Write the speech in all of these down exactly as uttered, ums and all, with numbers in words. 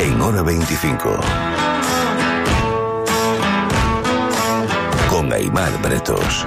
en Hora veinticinco. Con Aimar Bretos.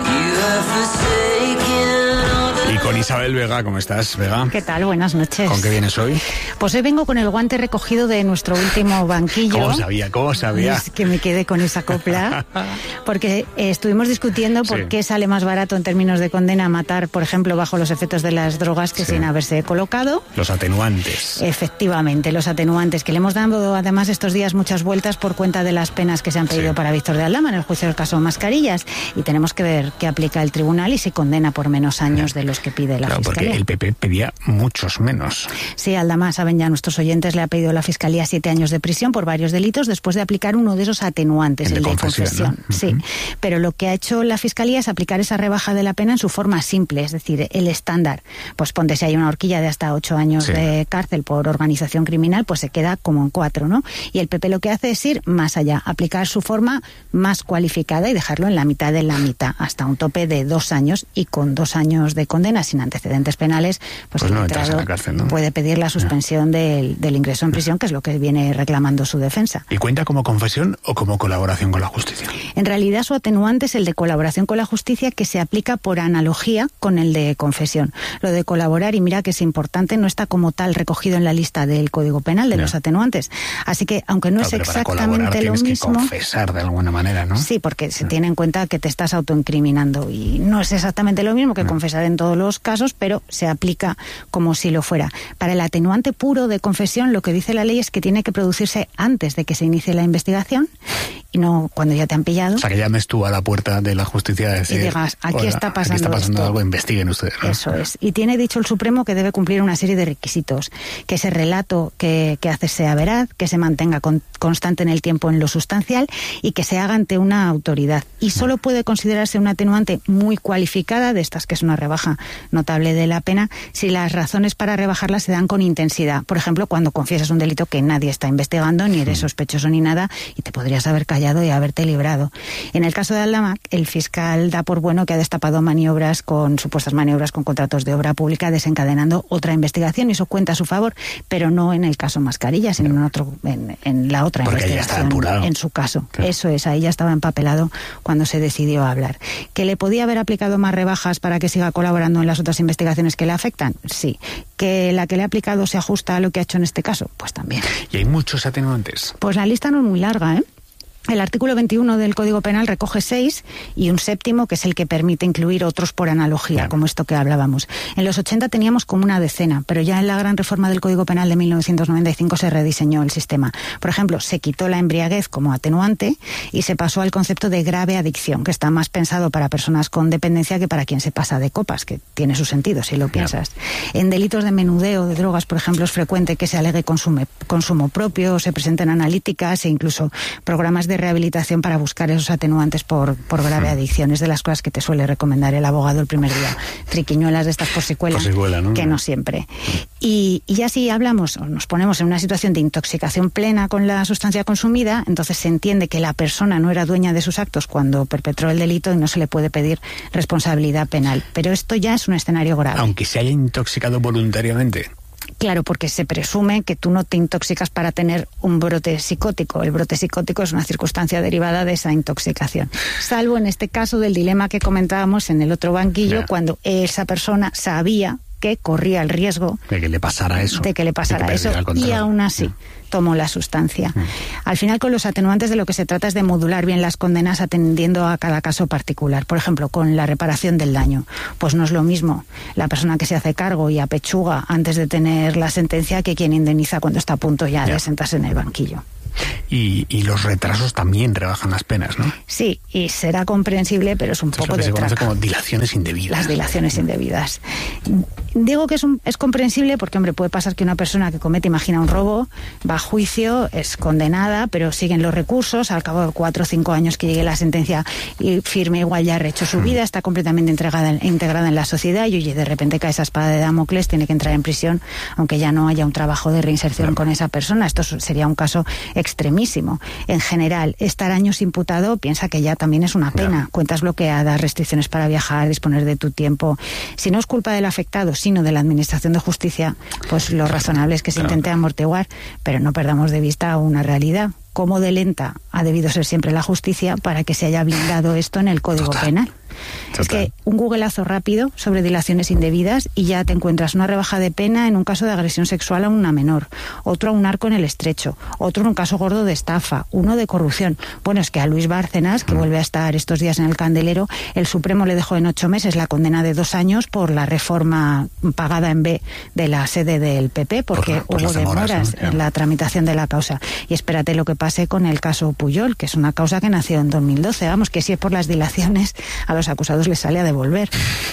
Y con Isabel Vega, ¿cómo estás, Vega? ¿Qué tal? Buenas noches. ¿Con qué vienes hoy? Pues hoy vengo con el guante recogido de nuestro último banquillo. ¿Cómo sabía? ¿Cómo sabía? Es que me quedé con esa copla. Porque eh, estuvimos discutiendo por sí. qué sale más barato en términos de condena matar, por ejemplo, bajo los efectos de las drogas que sí. sin haberse colocado. Los atenuantes. Efectivamente, los atenuantes, que le hemos dado además estos días muchas vueltas por cuenta de las penas que se han pedido sí. para Víctor de Aldama en el juicio del caso Mascarillas. Y tenemos que ver qué aplica el tribunal y si condena por menos años de los que pide la claro, Fiscalía. Porque el P P pedía muchos menos. Sí, Aldama, saben ya nuestros oyentes, le ha pedido a la Fiscalía siete años de prisión por varios delitos después de aplicar uno de esos atenuantes, el, el de, de confesión. confesión ¿no? Sí, uh-huh. Pero lo que ha hecho la Fiscalía es aplicar esa rebaja de la pena en su forma simple, es decir, el estándar. Pues ponte, si hay una horquilla de hasta ocho años sí. de cárcel por organización criminal, pues se queda como en cuatro, ¿no? Y el P P lo que hace es ir más allá, aplicar su forma más cualificada y dejarlo en la mitad de la mitad, hasta un tope de dos años y con dos años de condena sin antecedentes penales, pues, pues el no letrado cárcel, ¿no? puede pedir la suspensión no. del, del ingreso en prisión, que es lo que viene reclamando su defensa. ¿Y cuenta como confesión o como colaboración con la justicia? En realidad su atenuante es el de colaboración con la justicia, que se aplica por analogía con el de confesión. Lo de colaborar, y mira que es importante, no está como tal recogido en la lista del Código Penal de no. los atenuantes. Así que, aunque no, no es exactamente lo mismo... tienes que confesar de alguna manera, ¿no? Sí, porque se no. tiene en cuenta que te estás autoincriminando y no es exactamente lo mismo que no. confesar en todos los casos, pero se aplica como si lo fuera. Para el atenuante puro de confesión, lo que dice la ley es que tiene que producirse antes de que se inicie la investigación y no cuando ya te han pillado. O sea, que llames tú a la puerta de la justicia y, decir, y digas, aquí hola, está pasando, aquí está pasando esto. algo, investiguen ustedes, ¿no? Eso es. Y tiene dicho el Supremo que debe cumplir una serie de requisitos, que ese relato que, que hace sea veraz, que se mantenga con, constante en el tiempo en lo sustancial y que se haga ante una autoridad. Y solo puede considerarse un atenuante muy cualificada, de estas que es una rebaja notable de la pena, si las razones para rebajarla se dan con intensidad. Por ejemplo, cuando confiesas un delito que nadie está investigando, ni eres sospechoso ni nada, y te podrías haber callado y haberte librado. En el caso de Aldama, el fiscal da por bueno que ha destapado maniobras con supuestas maniobras con contratos de obra pública, desencadenando otra investigación, y eso cuenta a su favor, pero no en el caso Mascarilla, sino en otro, en, en la otra Porque investigación. En su caso. Claro. Eso es, ahí ya estaba empapelado cuando se decidió hablar. ¿Que le podía haber aplicado más rebajas para que siga colaborando en las otras investigaciones que le afectan? Sí. ¿Que la que le ha aplicado se ajusta a lo que ha hecho en este caso? Pues también. ¿Y hay muchos atenuantes? Pues la lista no es muy larga, ¿eh? El artículo veintiuno del Código Penal recoge seis y un séptimo, que es el que permite incluir otros por analogía, claro. como esto que hablábamos. En los ochenta teníamos como una decena, pero ya en la gran reforma del Código Penal de mil novecientos noventa y cinco se rediseñó el sistema. Por ejemplo, se quitó la embriaguez como atenuante y se pasó al concepto de grave adicción, que está más pensado para personas con dependencia que para quien se pasa de copas, que tiene su sentido si lo piensas. Claro. En delitos de menudeo de drogas, por ejemplo, es frecuente que se alegue consume, consumo propio, se presenten analíticas e incluso programas de rehabilitación para buscar esos atenuantes por, por grave adicción. Es de las cosas que te suele recomendar el abogado el primer día. Triquiñuelas de estas por secuela, por secuela, ¿no? Que no siempre. Y, y ya si hablamos o nos ponemos en una situación de intoxicación plena con la sustancia consumida, entonces se entiende que la persona no era dueña de sus actos cuando perpetró el delito y no se le puede pedir responsabilidad penal. Pero esto ya es un escenario grave. Aunque se haya intoxicado voluntariamente. Claro, porque se presume que tú no te intoxicas para tener un brote psicótico. El brote psicótico es una circunstancia derivada de esa intoxicación. Salvo en este caso del dilema que comentábamos en el otro banquillo, yeah. cuando esa persona sabía que corría el riesgo de que le pasara eso, de que le pasara que eso y aún así yeah. tomó la sustancia. Yeah. Al final, con los atenuantes de lo que se trata es de modular bien las condenas atendiendo a cada caso particular. Por ejemplo, con la reparación del daño, pues no es lo mismo la persona que se hace cargo y apechuga antes de tener la sentencia que quien indemniza cuando está a punto ya yeah. de sentarse en el banquillo. Y, y los retrasos también rebajan las penas, ¿no? Sí, y será comprensible, pero es un Esto poco es lo que de se traca. conoce como dilaciones indebidas. Las dilaciones indebidas. Digo que es, un, es comprensible porque, hombre, puede pasar que una persona que comete, imagina, un robo, va a juicio, es condenada, pero siguen los recursos, al cabo de cuatro o cinco años que llegue la sentencia y firme, igual ya ha rehecho su vida, está completamente integrada, integrada en la sociedad y, oye, de repente cae esa espada de Damocles, tiene que entrar en prisión, aunque ya no haya un trabajo de reinserción claro. con esa persona. Esto sería un caso extremísimo. En general, estar años imputado, piensa que ya también es una pena. Yeah. Cuentas bloqueadas, restricciones para viajar, disponer de tu tiempo. Si no es culpa del afectado, sino de la Administración de Justicia, pues lo razonable es que se intente amortiguar, pero no perdamos de vista una realidad. Cómo de lenta ha debido ser siempre la justicia para que se haya blindado esto en el Código Total. Penal. Total. Es que un googleazo rápido sobre dilaciones indebidas y ya te encuentras una rebaja de pena en un caso de agresión sexual a una menor, otro a un narco en el Estrecho, otro en un caso gordo de estafa, uno de corrupción. Bueno, es que a Luis Bárcenas, que vuelve a estar estos días en el candelero, el Supremo le dejó en ocho meses la condena de dos años por la reforma pagada en B de la sede del P P, porque por, por hubo demoras, demoras ¿no? en la tramitación de la causa. Y espérate lo que pase con el caso Pujol, que es una causa que nació en dos mil doce. Vamos, que si es por las dilaciones, a los acusados les sale a devolver.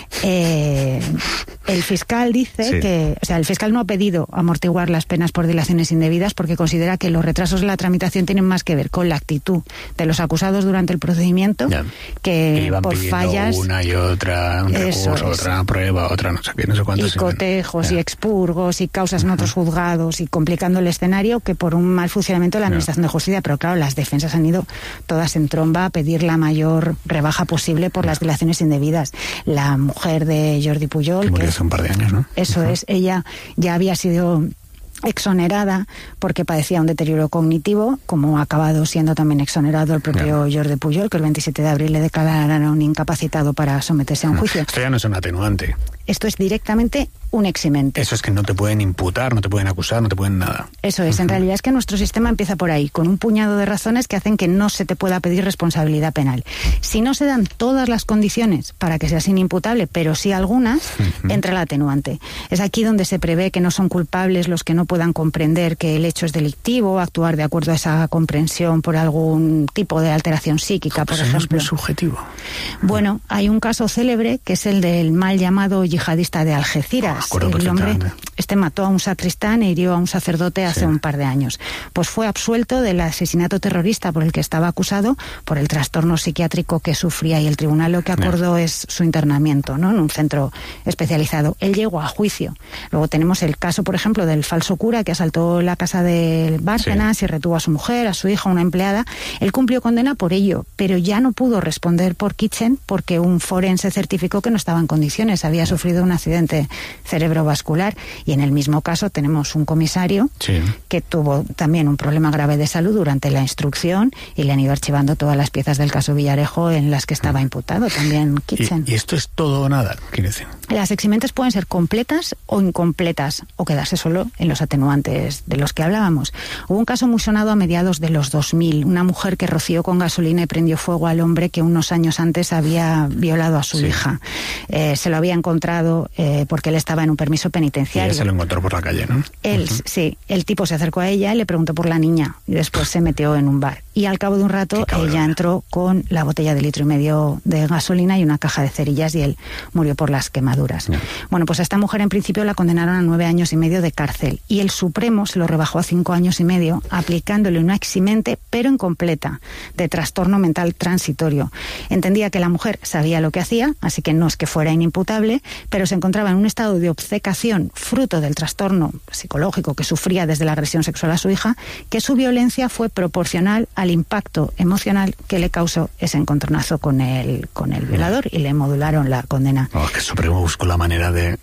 Eh, el fiscal dice sí. que, o sea, el fiscal no ha pedido amortiguar las penas por dilaciones indebidas porque considera que los retrasos en la tramitación tienen más que ver con la actitud de los acusados durante el procedimiento ya. que Iban por fallas. Una y otra, un recurso, es. otra prueba, otra no sé qué, no sé cuántos. Y cotejos y expurgos y causas en otros juzgados y complicando el escenario que por un mal funcionamiento de la Administración no. de Justicia. Pero claro, las defensas han ido todas en tromba a pedir la mayor rebaja posible por las dilaciones indebidas. La mujer de Jordi Pujol, que murió hace un par de años, ¿no? Eso uh-huh. es, ella ya había sido exonerada porque padecía un deterioro cognitivo, como ha acabado siendo también exonerado el propio yeah. Jordi Pujol, que el veintisiete de abril le declararon incapacitado para someterse a un juicio. Esto ya no es un atenuante. Esto es directamente un eximente. Eso es que no te pueden imputar, no te pueden acusar, no te pueden nada. Eso es, uh-huh. en realidad es que nuestro sistema empieza por ahí, con un puñado de razones que hacen que no se te pueda pedir responsabilidad penal. Si no se dan todas las condiciones para que seas inimputable, pero sí algunas, uh-huh. entra el atenuante. Es aquí donde se prevé que no son culpables los que no puedan comprender que el hecho es delictivo, actuar de acuerdo a esa comprensión por algún tipo de alteración psíquica, por pues ejemplo. Es muy subjetivo. Bueno, hay un caso célebre que es el del mal llamado yihadista de Algeciras. Oh, el hombre este mató a un sacristán e hirió a un sacerdote hace sí. un par de años. Pues fue absuelto del asesinato terrorista por el que estaba acusado por el trastorno psiquiátrico que sufría y el tribunal lo que acordó Bien. es su internamiento, ¿no? en un centro especializado. Él llegó a juicio. Luego tenemos el caso, por ejemplo, del falso cura que asaltó la casa de Bárcenas sí. y retuvo a su mujer, a su hija, una empleada. Él cumplió condena por ello, pero ya no pudo responder por Kitchen porque un forense certificó que no estaba en condiciones, había sufrido un accidente cerebrovascular. Y en el mismo caso tenemos un comisario sí. que tuvo también un problema grave de salud durante la instrucción y le han ido archivando todas las piezas del caso Villarejo en las que estaba imputado también Kitchen. ¿Y, y esto es todo o nada, quiere decir? Las eximentes pueden ser completas o incompletas o quedarse solo en los atenuantes de los que hablábamos. Hubo un caso muy sonado a mediados de los dos mil, una mujer que roció con gasolina y prendió fuego al hombre que unos años antes había violado a su sí. hija. Eh, se lo había encontrado eh, porque él estaba en un permiso penitenciario. Y él se lo encontró por la calle, ¿no? Él, uh-huh. sí. El tipo se acercó a ella y le preguntó por la niña y después se metió en un bar. Y al cabo de un rato ella entró con la botella de litro y medio de gasolina y una caja de cerillas y él murió por las quemaduras. Yeah. Bueno, pues a esta mujer en principio la condenaron a nueve años y medio de cárcel y el Supremo se lo rebajó a cinco años y medio aplicándole una eximente pero incompleta de trastorno mental transitorio. Entendía que la mujer sabía lo que hacía, así que no es que fuera inimputable, pero se encontraba en un estado de obcecación fruto del trastorno psicológico que sufría desde la agresión sexual a su hija, que su violencia fue proporcional al impacto emocional que le causó ese encontronazo con el, con el violador y le modularon la condena. Oh, que el Supremo buscó la manera de...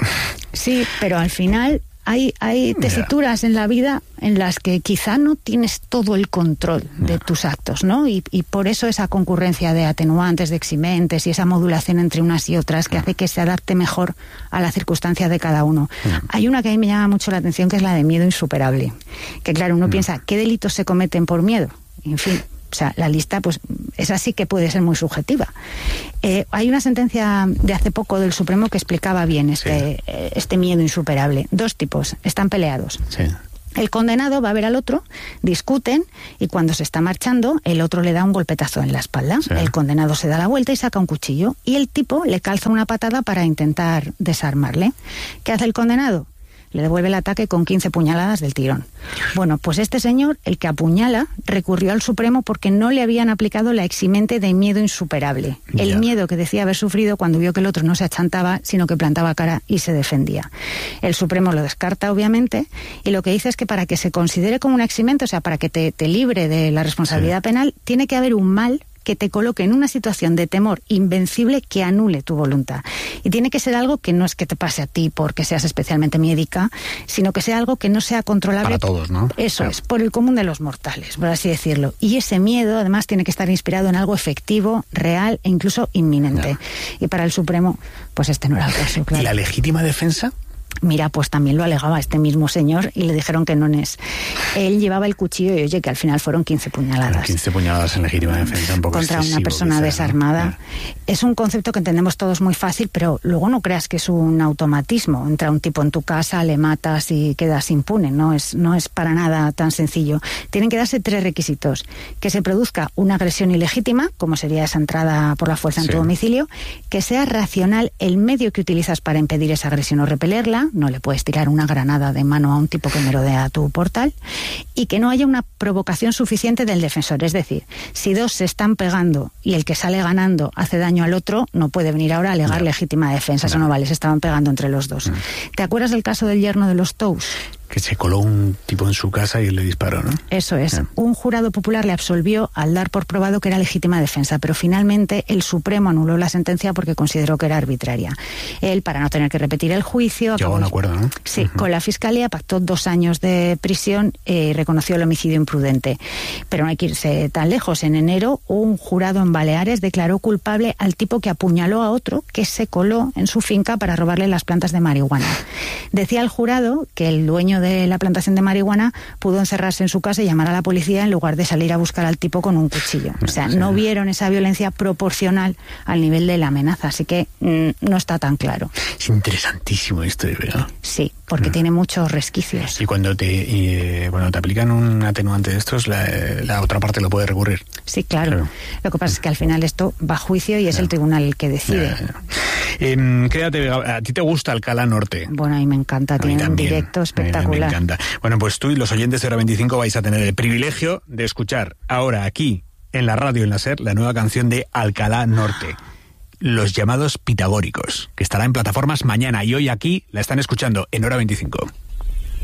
Sí, pero al final hay, hay tesituras yeah. en la vida en las que quizá no tienes todo el control de yeah. tus actos, ¿no? Y, y por eso esa concurrencia de atenuantes, de eximentes y esa modulación entre unas y otras que yeah. hace que se adapte mejor a la circunstancia de cada uno. Yeah. Hay una que a mí me llama mucho la atención que es la de miedo insuperable. Que claro, uno yeah. piensa, ¿qué delitos se cometen por miedo? En fin... O sea, la lista, pues, es así que puede ser muy subjetiva. Eh, hay una sentencia de hace poco del Supremo que explicaba bien este, sí. eh, este miedo insuperable. Dos tipos, están peleados. Sí. El condenado va a ver al otro, discuten y cuando se está marchando, el otro le da un golpetazo en la espalda. Sí. El condenado se da la vuelta y saca un cuchillo y el tipo le calza una patada para intentar desarmarle. ¿Qué hace el condenado? le devuelve el ataque con quince puñaladas del tirón. Bueno, pues este señor, el que apuñala, recurrió al Supremo porque no le habían aplicado la eximente de miedo insuperable. El Ya. miedo que decía haber sufrido cuando vio que el otro no se achantaba, sino que plantaba cara y se defendía. El Supremo lo descarta, obviamente, y lo que dice es que para que se considere como una eximente, o sea, para que te, te libre de la responsabilidad Sí. penal, tiene que haber un mal que te coloque en una situación de temor invencible que anule tu voluntad. Y tiene que ser algo que no es que te pase a ti porque seas especialmente miedica, sino que sea algo que no sea controlable. Para todos, ¿no? Eso Claro. es, por el común de los mortales, por así decirlo. Y ese miedo, además, tiene que estar inspirado en algo efectivo, real e incluso inminente. Y para el Supremo, pues este no era el caso, claro. ¿Y la legítima defensa? Mira, pues también lo alegaba este mismo señor y le dijeron que no es. Él llevaba el cuchillo y oye, que al final fueron quince puñaladas. Bueno, quince puñaladas en legítima defensa, un poco Contra una excesivo, persona quizá, desarmada. ¿no? Es un concepto que entendemos todos muy fácil, pero luego no creas que es un automatismo. Entra un tipo en tu casa, le matas y quedas impune. No es, no es para nada tan sencillo. Tienen que darse tres requisitos. Que se produzca una agresión ilegítima, como sería esa entrada por la fuerza en Sí. tu domicilio. Que sea racional el medio que utilizas para impedir esa agresión o repelerla. No le puedes tirar una granada de mano a un tipo que merodea tu portal. Y que no haya una provocación suficiente del defensor. Es decir, si dos se están pegando y el que sale ganando hace daño al otro, no puede venir ahora a alegar No. legítima defensa. Eso no vale, se estaban pegando entre los dos. No. ¿Te acuerdas del caso del yerno de los Tous? Que se coló un tipo en su casa y le disparó, ¿no? Eso es. Ah. Un jurado popular le absolvió al dar por probado que era legítima defensa, pero finalmente el Supremo anuló la sentencia porque consideró que era arbitraria. Él, para no tener que repetir el juicio... Llegó a un acuerdo, ¿no? Sí, Uh-huh. con la Fiscalía pactó dos años de prisión y eh, reconoció el homicidio imprudente. Pero no hay que irse tan lejos. En enero, un jurado en Baleares declaró culpable al tipo que apuñaló a otro que se coló en su finca para robarle las plantas de marihuana. Decía el jurado que el dueño de la plantación de marihuana pudo encerrarse en su casa y llamar a la policía en lugar de salir a buscar al tipo con un cuchillo. O sea, no vieron esa violencia proporcional al nivel de la amenaza, así que mmm, no está tan claro. Es interesantísimo esto, ¿verdad? Sí, porque mm. tiene muchos resquicios. Y cuando te y, eh, cuando te aplican un atenuante de estos, la, la otra parte lo puede recurrir. Sí, claro. claro. Lo que pasa es que al final esto va a juicio y es no. el tribunal el que decide. No, no, no. Eh, quédate, ¿a ti te gusta Alcalá Norte? Bueno, a mí me encanta, tiene un directo espectacular. Me encanta. Bueno, pues tú y los oyentes de Hora veinticinco vais a tener el privilegio de escuchar ahora aquí, en la radio en la SER, la nueva canción de Alcalá Norte, Los llamados pitagóricos, que estará en plataformas mañana y hoy aquí la están escuchando en Hora veinticinco.